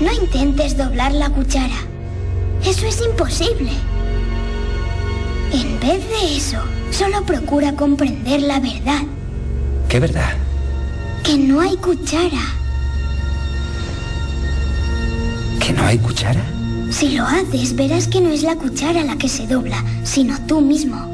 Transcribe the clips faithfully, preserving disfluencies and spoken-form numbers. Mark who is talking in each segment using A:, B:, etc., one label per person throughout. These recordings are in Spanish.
A: No intentes doblar la cuchara. Eso es imposible. En vez de eso, solo procura comprender la verdad.
B: ¿Qué verdad?
A: Que no hay cuchara.
B: ¿Que no hay cuchara?
A: Si lo haces, verás que no es la cuchara la que se dobla, sino tú mismo.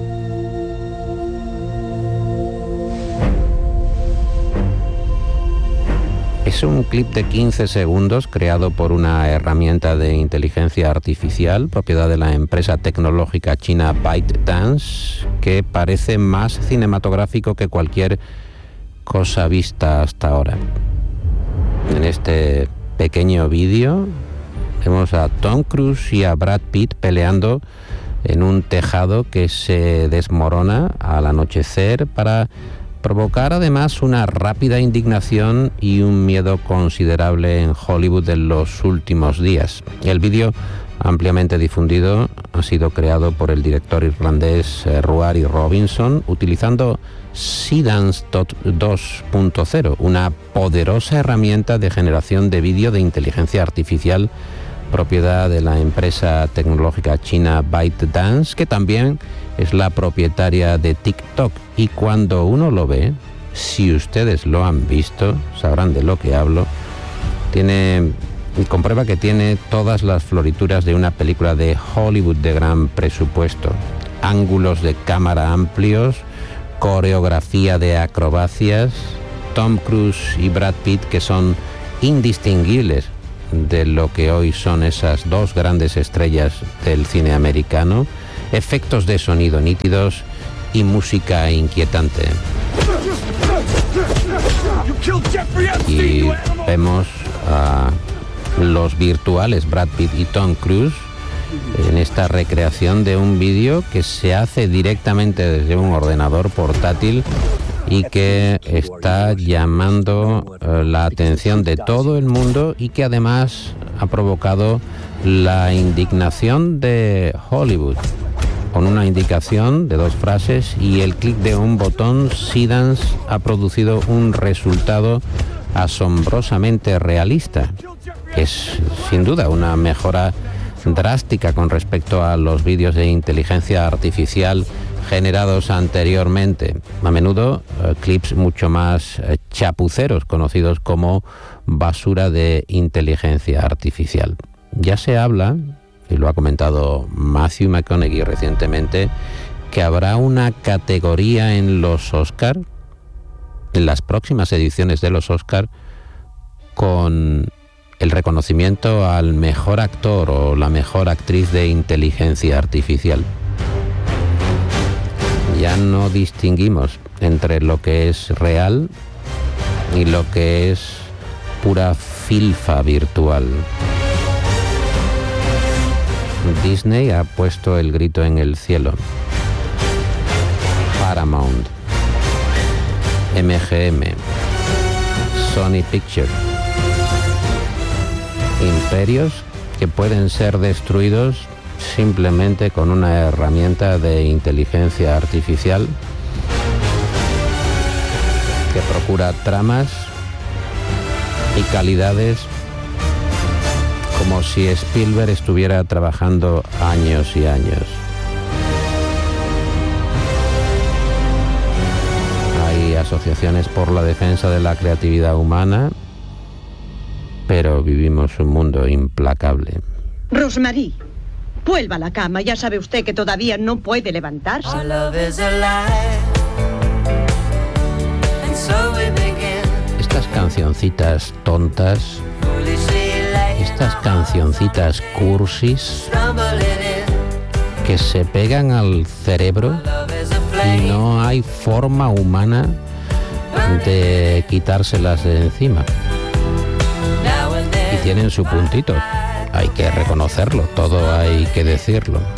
C: Es un clip de quince segundos creado por una herramienta de inteligencia artificial, propiedad de la empresa tecnológica china ByteDance, que parece más cinematográfico que cualquier cosa vista hasta ahora. En este pequeño vídeo vemos a Tom Cruise y a Brad Pitt peleando en un tejado que se desmorona al anochecer para provocar además una rápida indignación y un miedo considerable en Hollywood en los últimos días. El vídeo, ampliamente difundido, ha sido creado por el director irlandés eh, Ruairi Robinson utilizando Seedance dos punto cero, una poderosa herramienta de generación de vídeo de inteligencia artificial propiedad de la empresa tecnológica china ByteDance, que también es la propietaria de TikTok. Y cuando uno lo ve, si ustedes lo han visto, sabrán de lo que hablo, tiene, comprueba que tiene todas las florituras de una película de Hollywood de gran presupuesto. Ángulos de cámara amplios, coreografía de acrobacias, Tom Cruise y Brad Pitt que son indistinguibles de lo que hoy son esas dos grandes estrellas del cine americano, efectos de sonido nítidos y música inquietante. Y vemos a los virtuales Brad Pitt y Tom Cruise en esta recreación de un vídeo que se hace directamente desde un ordenador portátil y que está llamando eh, la atención de todo el mundo y que además ha provocado la indignación de Hollywood, con una indicación de dos frases y el clic de un botón. Seedance ha producido un resultado asombrosamente realista. Es sin duda una mejora drástica con respecto a los vídeos de inteligencia artificial generados anteriormente, a menudo eh, clips mucho más eh, chapuceros, conocidos como basura de inteligencia artificial. Ya se habla, y lo ha comentado Matthew McConaughey recientemente, que habrá una categoría en los Oscar, en las próximas ediciones de los Oscar, con el reconocimiento al mejor actor o la mejor actriz de inteligencia artificial. Ya no distinguimos entre lo que es real y lo que es pura filfa virtual. Disney ha puesto el grito en el cielo. Paramount, M G M, Sony Pictures, imperios que pueden ser destruidos simplemente con una herramienta de inteligencia artificial que procura tramas y calidades como si Spielberg estuviera trabajando años y años. Hay asociaciones por la defensa de la creatividad humana, pero vivimos un mundo implacable.
D: Rosemary, vuelva a la cama, ya sabe usted que todavía no puede levantarse.
C: Estas cancioncitas tontas, estas cancioncitas cursis que se pegan al cerebro y no hay forma humana de quitárselas de encima. Y tienen su puntito, hay que reconocerlo, todo hay que decirlo.